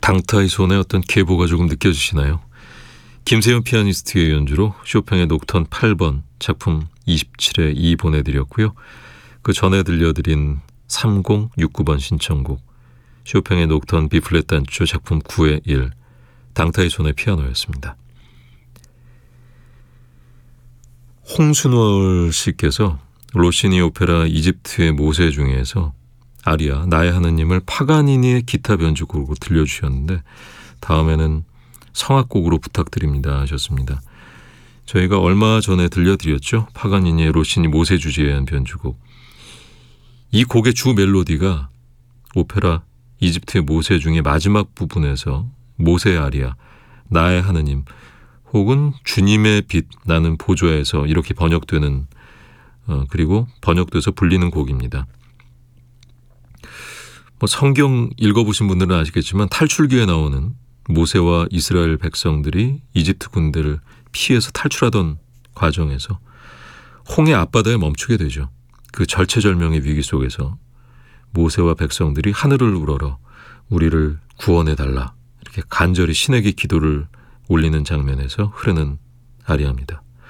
강타의 손에 어떤 계보가 조금 느껴지시나요? 김세현 피아니스트의 연주로 쇼팽의 녹턴 8번 작품 27회 2 보내드렸고요. 그 전에 들려드린 3069번 신청곡 쇼팽의 녹턴 B플랫 단조 작품 9의 1 강타의 손의 피아노였습니다. 홍순월 씨께서 로시니 오페라 이집트의 모세 중에서 아리아 나의 하느님을 파가니니의 기타 변주곡으로 들려주셨는데 다음에는 성악곡으로 부탁드립니다 하셨습니다. 저희가 얼마 전에 들려드렸죠. 파가니니의 로시니 모세 주제에 한 변주곡. 이 곡의 주 멜로디가 오페라 이집트의 모세 중에 마지막 부분에서 모세의 아리아 나의 하느님 혹은 주님의 빛 나는 보좌에서 이렇게 번역되는 그리고 번역돼서 불리는 곡입니다. 성경 읽어보신 분들은 아시겠지만 탈출기에 나오는 모세와 이스라엘 백성들이 이집트 군대를 피해서 탈출하던 과정에서 홍해 앞바다에 멈추게 되죠. 그 절체절명의 위기 속에서 모세와 백성들이 하늘을 우러러 우리를 구원해달라 이렇게 간절히 신에게 기도를 올리는 장면에서 흐르는 아리아입니다.